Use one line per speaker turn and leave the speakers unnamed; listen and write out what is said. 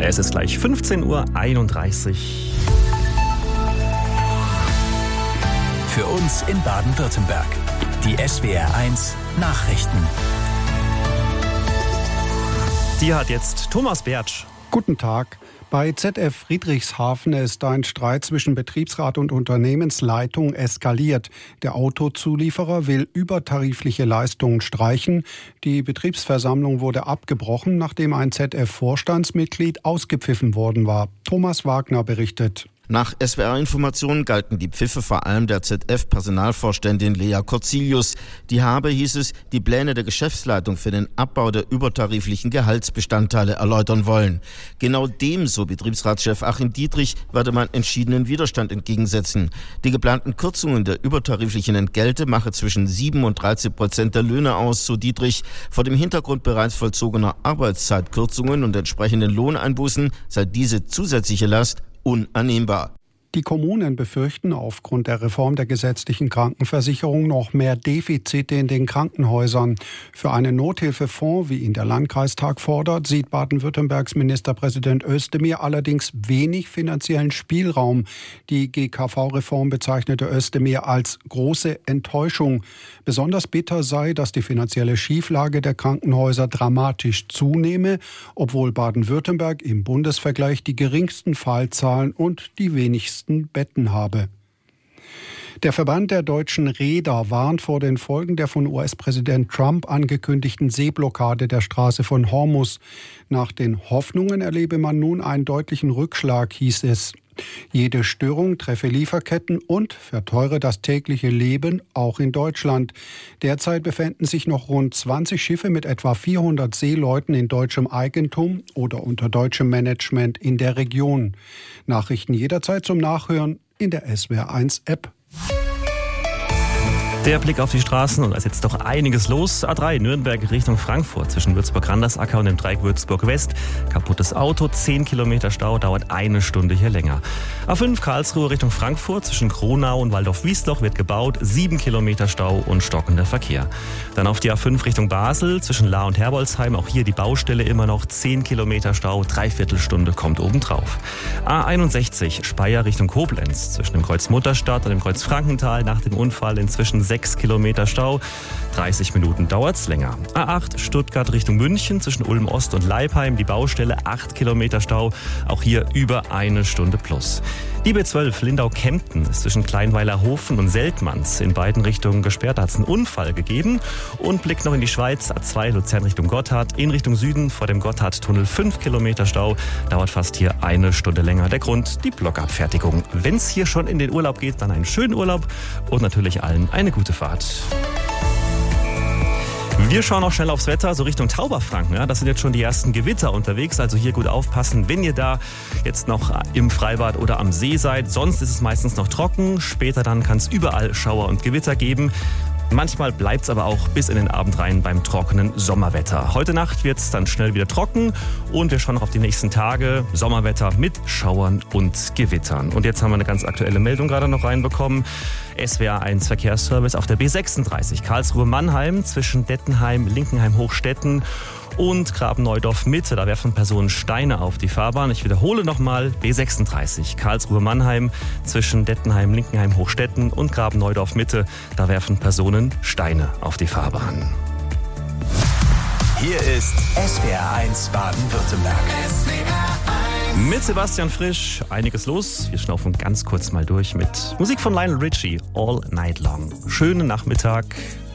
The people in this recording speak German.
Es ist gleich 15:31 Uhr.
Für uns in Baden-Württemberg. Die SWR1 Nachrichten.
Die hat jetzt Thomas Bertsch.
Guten Tag. Bei ZF Friedrichshafen ist ein Streit zwischen Betriebsrat und Unternehmensleitung eskaliert. Der Autozulieferer will übertarifliche Leistungen streichen. Die Betriebsversammlung wurde abgebrochen, nachdem ein ZF-Vorstandsmitglied ausgepfiffen worden war. Thomas Wagner berichtet.
Nach SWR-Informationen galten die Pfiffe vor allem der ZF-Personalvorständin Lea Corzilius. Die habe, hieß es, die Pläne der Geschäftsleitung für den Abbau der übertariflichen Gehaltsbestandteile erläutern wollen. Genau dem, so Betriebsratschef Achim Dietrich, werde man entschiedenen Widerstand entgegensetzen. Die geplanten Kürzungen der übertariflichen Entgelte mache zwischen 7 und 13% der Löhne aus, so Dietrich. Vor dem Hintergrund bereits vollzogener Arbeitszeitkürzungen und entsprechenden Lohneinbußen sei diese zusätzliche Last unannehmbar.
Die Kommunen befürchten aufgrund der Reform der gesetzlichen Krankenversicherung noch mehr Defizite in den Krankenhäusern. Für einen Nothilfefonds, wie ihn der Landkreistag fordert, sieht Baden-Württembergs Ministerpräsident Özdemir allerdings wenig finanziellen Spielraum. Die GKV-Reform bezeichnete Özdemir als große Enttäuschung. Besonders bitter sei, dass die finanzielle Schieflage der Krankenhäuser dramatisch zunehme, obwohl Baden-Württemberg im Bundesvergleich die geringsten Fallzahlen und die wenigsten Betten habe. Der Verband der deutschen Reeder warnt vor den Folgen der von US-Präsident Trump angekündigten Seeblockade der Straße von Hormuz. Nach den Hoffnungen erlebe man nun einen deutlichen Rückschlag, hieß es. Jede Störung treffe Lieferketten und verteure das tägliche Leben, auch in Deutschland. Derzeit befänden sich noch rund 20 Schiffe mit etwa 400 Seeleuten in deutschem Eigentum oder unter deutschem Management in der Region. Nachrichten jederzeit zum Nachhören in der SWR1-App.
Der Blick auf die Straßen und da ist jetzt doch einiges los. A3 Nürnberg Richtung Frankfurt zwischen Würzburg-Randersacker und dem Dreieck Würzburg-West. Kaputtes Auto, 10 Kilometer Stau, dauert eine Stunde hier länger. A5 Karlsruhe Richtung Frankfurt zwischen Kronau und Waldorf-Wiesloch wird gebaut, 7 Kilometer Stau und stockender Verkehr. Dann auf die A5 Richtung Basel zwischen Lahr und Herbolzheim, auch hier die Baustelle immer noch, 10 Kilometer Stau, Dreiviertelstunde kommt obendrauf. A61 Speyer Richtung Koblenz zwischen dem Kreuz Mutterstadt und dem Kreuz Frankenthal nach dem Unfall inzwischen 6 Kilometer Stau, 30 Minuten dauert's länger. A8 Stuttgart Richtung München zwischen Ulm Ost und Leipheim, die Baustelle 8 Kilometer Stau, auch hier über eine Stunde plus. Die B12 Lindau-Kempten ist zwischen Kleinweilerhofen und Seltmanns in beiden Richtungen gesperrt, da hat es einen Unfall gegeben. Und Blick noch in die Schweiz, A2 Luzern Richtung Gotthard, in Richtung Süden vor dem Gotthardtunnel 5 Kilometer Stau, dauert fast hier eine Stunde länger. Der Grund, die Blockabfertigung. Wenn es hier schon in den Urlaub geht, dann einen schönen Urlaub und natürlich allen eine gute Fahrt. Wir schauen auch schnell aufs Wetter, so Richtung Tauberfranken. Ja, das sind jetzt schon die ersten Gewitter unterwegs, also hier gut aufpassen, wenn ihr da jetzt noch im Freibad oder am See seid. Sonst ist es meistens noch trocken, später dann kann es überall Schauer und Gewitter geben. Manchmal bleibt es aber auch bis in den Abend rein beim trockenen Sommerwetter. Heute Nacht wird es dann schnell wieder trocken und wir schauen noch auf die nächsten Tage. Sommerwetter mit Schauern und Gewittern. Und jetzt haben wir eine ganz aktuelle Meldung gerade noch reinbekommen. SWR1 Verkehrsservice auf der B36 Karlsruhe-Mannheim zwischen Dettenheim, Linkenheim-Hochstetten und Graben-Neudorf-Mitte. Da werfen Personen Steine auf die Fahrbahn. Ich wiederhole nochmal, B36 Karlsruhe-Mannheim zwischen Dettenheim, Linkenheim-Hochstetten und Graben-Neudorf-Mitte. Da werfen Personen Steine auf die Fahrbahn.
Hier ist SWR1 Baden-Württemberg.
Mit Sebastian Frisch, einiges los. Wir schnaufen ganz kurz mal durch mit Musik von Lionel Richie, All Night Long. Schönen Nachmittag.